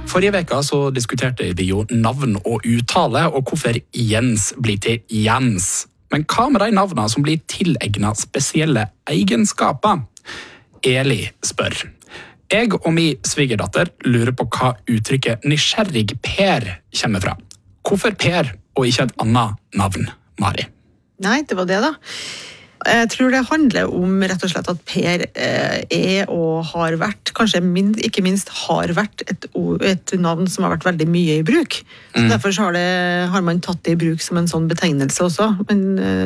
Forrige veka så diskuterte vi jo navn og uttale, og hvorfor Jens blir til Jens. Men hva med de navnene som blir tilegnet spesielle egenskaper? Eli spør. Jeg og min svigerdatter lurer på hva uttrykket nysgjerrig Per kommer fra. Hvorfor Per og ikke et annet navn, Mari? Nei, det var det da. Jeg tror det handler om rett og slett at Per er og har vært, kanskje ikke minst har vært et navn som har vært veldig mye i bruk. Så derfor så har man tatt det i bruk som en sånn betegnelse også. Men,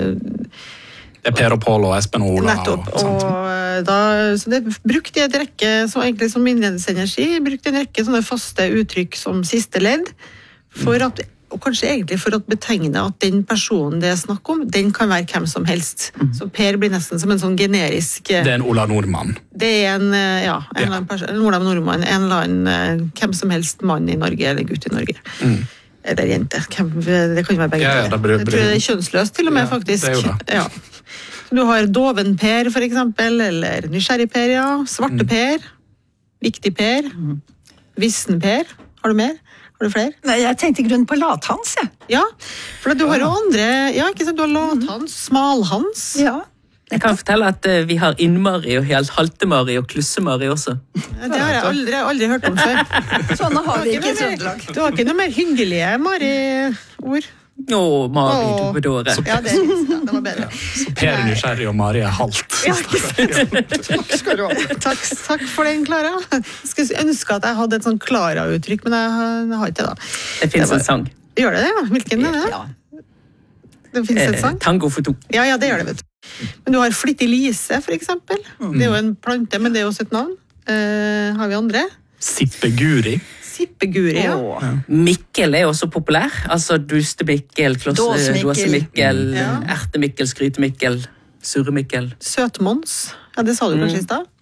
det er Per og Pål og Espen og Ola. Nettopp, så det er brukt i et rekke, så egentlig som innledningssender sier, brukt i en rekke sånne faste uttrykk som siste ledd, og kanskje egentlig for å betegne at den personen det er snakk om, den kan være hvem som helst. Så Per blir nesten som en sånn generisk... Det er en Ola Nordmann. Det er en eller annen person, en Ola Nordmann, en eller annen hvem som helst mann i Norge, eller gutt i Norge. Eller jente. Det kan være begge. Ja, jeg tror det er kjønnsløst til og med, faktisk. Det er jo det. Ja. Du har Doven Per, for eksempel, eller Nysgjerrig Per, ja. Svarte Per, Viktig Per, Vissen Per. Har du mer? Har du flere? Nei, jeg tenkte i grunnen på Lathans, jeg. Ja, for du har jo andre... Ja, ikke sant? Du har Lathans, Smalhans. Ja. Jeg kan fortelle at vi har Innmari og Haltemari og Klussemari også. Det har jeg aldri hørt om før. Sånne har vi ikke i Trøndelag. Du har ikke noe mer hyggelige Mari-ord? Mari, du bedårer. Ja, det var bedre. Så Per er nysgjerrig og Mari er halvt. Ja, takk skal du ha. Takk for den, Klara. Jeg skulle ønske at jeg hadde et sånn Klara-uttrykk, men jeg har ikke det da. Det finnes en sang. Gjør det? Hvilken er det? Ja. Det finnes en sang? Tango for to. Ja, det gjør det, vet du. Men du har Flittig Lise, for eksempel. Det er jo en plante, men det er også et navn. Har vi andre? Sippeguri. Sippeguri, ja. Mikkel er også populær. Altså Duste-Mikkel, Dåse-Mikkel, Erte-Mikkel, Skryte-Mikkel, Surre-Mikkel. Søt-Mons. Ja, det sa du kanskje i stad.